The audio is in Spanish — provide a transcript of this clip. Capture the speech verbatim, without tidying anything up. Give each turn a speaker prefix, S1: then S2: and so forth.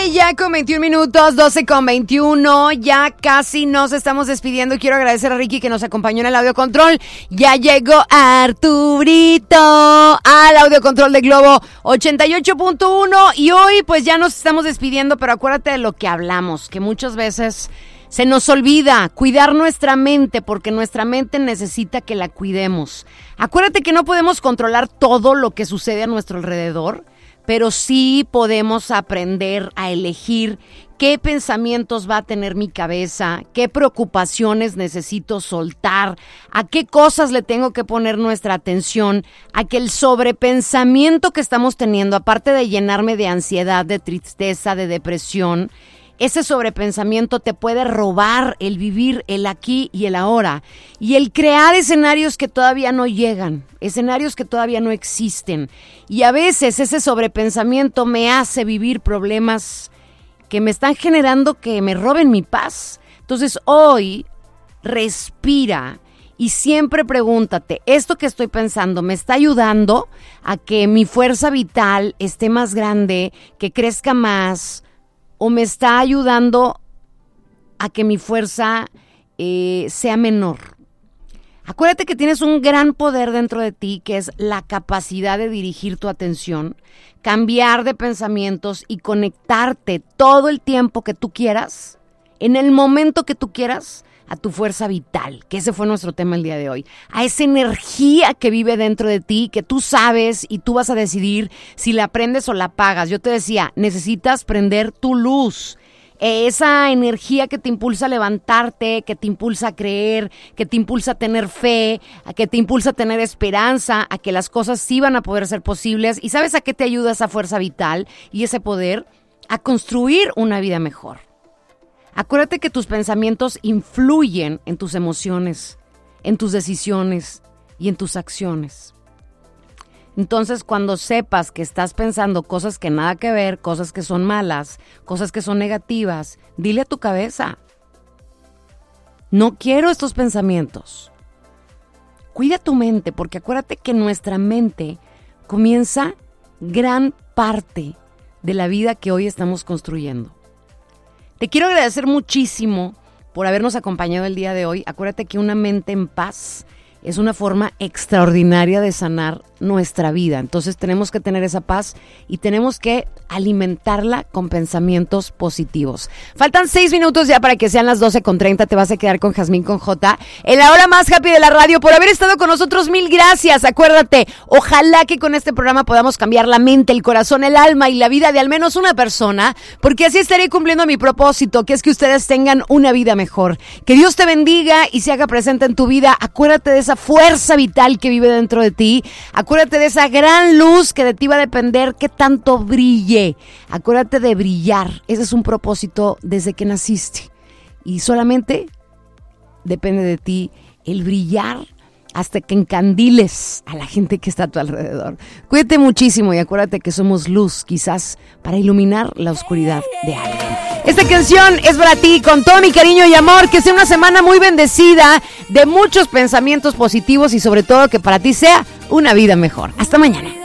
S1: Ya con veintiún minutos, doce con veintiuno, ya casi nos estamos despidiendo. Quiero agradecer a Ricky que nos acompañó en el audio control. Ya llegó Arturito al audio control de Globo ochenta y ocho punto uno y hoy pues ya nos estamos despidiendo, pero acuérdate de lo que hablamos, que muchas veces se nos olvida cuidar nuestra mente porque nuestra mente necesita que la cuidemos. Acuérdate que no podemos controlar todo lo que sucede a nuestro alrededor, pero sí podemos aprender a elegir qué pensamientos va a tener mi cabeza, qué preocupaciones necesito soltar, a qué cosas le tengo que poner nuestra atención, a que el sobrepensamiento que estamos teniendo, aparte de llenarme de ansiedad, de tristeza, de depresión, ese sobrepensamiento te puede robar el vivir el aquí y el ahora y el crear escenarios que todavía no llegan, escenarios que todavía no existen. Y a veces ese sobrepensamiento me hace vivir problemas que me están generando que me roben mi paz. Entonces hoy respira y siempre pregúntate, ¿esto que estoy pensando me está ayudando a que mi fuerza vital esté más grande, que crezca más? ¿O me está ayudando a que mi fuerza eh, sea menor? Acuérdate que tienes un gran poder dentro de ti, que es la capacidad de dirigir tu atención, cambiar de pensamientos y conectarte todo el tiempo que tú quieras, en el momento que tú quieras, a tu fuerza vital, que ese fue nuestro tema el día de hoy, a esa energía que vive dentro de ti, que tú sabes y tú vas a decidir si la prendes o la apagas. Yo te decía, necesitas prender tu luz, esa energía que te impulsa a levantarte, que te impulsa a creer, que te impulsa a tener fe, a que te impulsa a tener esperanza, a que las cosas sí van a poder ser posibles. ¿Y sabes a qué te ayuda esa fuerza vital y ese poder? A construir una vida mejor. Acuérdate que tus pensamientos influyen en tus emociones, en tus decisiones y en tus acciones. Entonces, cuando sepas que estás pensando cosas que nada que ver, cosas que son malas, cosas que son negativas, dile a tu cabeza, no quiero estos pensamientos. Cuida tu mente, porque acuérdate que nuestra mente comienza gran parte de la vida que hoy estamos construyendo. Te quiero agradecer muchísimo por habernos acompañado el día de hoy. Acuérdate que una mente en paz es una forma extraordinaria de sanar nuestra vida. Entonces tenemos que tener esa paz y tenemos que alimentarla con pensamientos positivos. Faltan seis minutos ya para que sean las doce con treinta. Te vas a quedar con Jazmín con J en la hora más happy de la radio. Por haber estado con nosotros, mil gracias. Acuérdate, ojalá que con este programa podamos cambiar la mente, el corazón, el alma y la vida de al menos una persona, porque así estaré cumpliendo mi propósito, que es que ustedes tengan una vida mejor. Que Dios te bendiga y se haga presente en tu vida. Acuérdate de esa fuerza vital que vive dentro de ti. Acuérdate de esa gran luz que de ti va a depender que tanto brille. Acuérdate de brillar. Ese es un propósito desde que naciste. Y solamente depende de ti el brillar hasta que encandiles a la gente que está a tu alrededor. Cuídate muchísimo y acuérdate que somos luz, quizás para iluminar la oscuridad de alguien. Esta canción es para ti, con todo mi cariño y amor. Que sea una semana muy bendecida, de muchos pensamientos positivos y sobre todo que para ti sea una vida mejor. Hasta mañana.